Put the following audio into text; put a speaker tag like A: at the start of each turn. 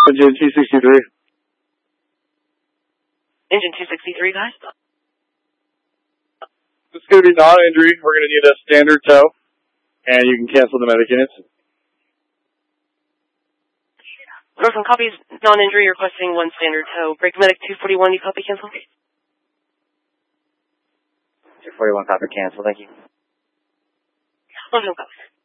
A: Engine 263.
B: Engine 263, guys.
A: It's going to be non-injury. We're going to need a standard tow, and you can cancel the medic units.
B: Northland copies non-injury, requesting one standard tow. Brake medic 241, you copy cancel?
C: 241 copy cancel, thank you.
B: Northland copies.